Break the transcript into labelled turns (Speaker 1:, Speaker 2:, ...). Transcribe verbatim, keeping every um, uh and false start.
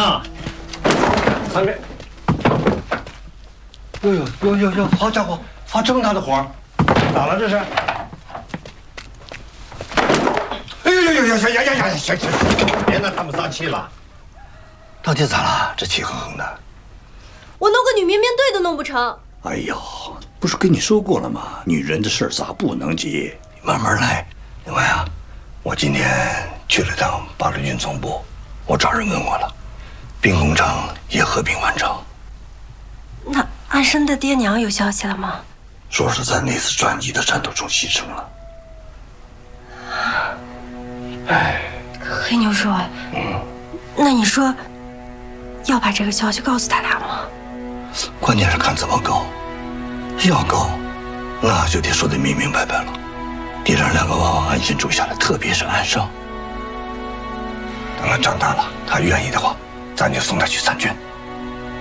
Speaker 1: 啊，三遍。哟哟哟哟哟！好家伙，发这么大的火，咋了这是？哎呦呦呦呦呀呀呀呀！行行行，别拿他们撒气了。到底咋了？这气哼哼的。
Speaker 2: 我弄个女面面对都弄不成。
Speaker 3: 哎呦，不是跟你说过了吗？女人的事咋不能急？慢慢来。另外啊，我今天去了趟八路军总部，我找人问过了，兵工厂也合并完成。
Speaker 4: 那安生的爹娘有消息了吗？
Speaker 3: 说是在那次转移的战斗中牺牲了。哎，
Speaker 4: 黑牛叔，嗯，那你说要把这个消息告诉他俩吗？
Speaker 3: 关键是看怎么告。要告，那就得说得明明白白了，得让两个娃娃安心住下来，特别是安生。等他长大了，他愿意的话，咱就送他去参军。